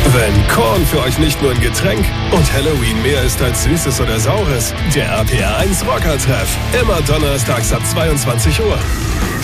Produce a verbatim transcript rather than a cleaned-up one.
Wenn Korn für euch nicht nur ein Getränk und Halloween mehr ist als Süßes oder Saures, der R P R eins Rocker-Treff. Immer donnerstags ab zweiundzwanzig Uhr.